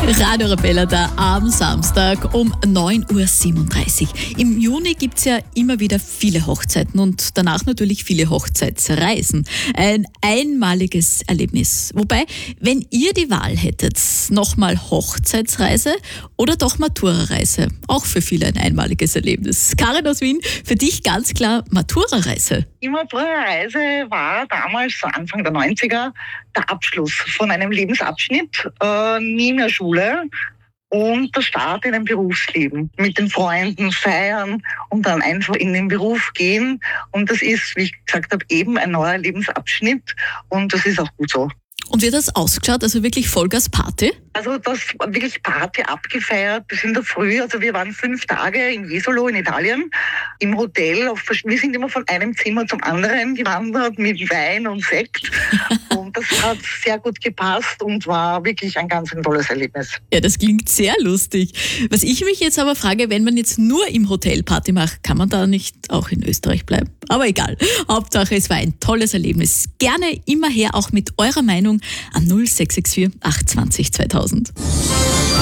Radio Arabella da am Samstag um 9.37 Uhr. Im Juni gibt es ja immer wieder viele Hochzeiten und danach natürlich viele Hochzeitsreisen. Ein einmaliges Erlebnis. Wobei, wenn ihr die Wahl hättet, nochmal Hochzeitsreise oder doch Matura-Reise, auch für viele ein einmaliges Erlebnis. Karin aus Wien, für dich ganz klar Matura-Reise. Die Matura-Reise war damals, so Anfang der 90er, der Abschluss von einem Lebensabschnitt, nie mehr Schule und der Start in ein Berufsleben. Mit den Freunden feiern und dann einfach in den Beruf gehen. Und das ist, wie ich gesagt habe, eben ein neuer Lebensabschnitt und das ist auch gut so. Und wie hat das ausgeschaut? Also wirklich Vollgas-Party? Also das war wirklich Party abgefeiert bis in der Früh. Also wir waren 5 Tage in Jesolo in Italien im Hotel. Wir sind immer von einem Zimmer zum anderen gewandert mit Wein und Sekt. Und das hat sehr gut gepasst und war wirklich ein ganz tolles Erlebnis. Ja, das klingt sehr lustig. Was ich mich jetzt aber frage, wenn man jetzt nur im Hotel Party macht, kann man da nicht auch in Österreich bleiben? Aber egal. Hauptsache, es war ein tolles Erlebnis. Gerne immer her, auch mit eurer Meinung an 0664 820 2000.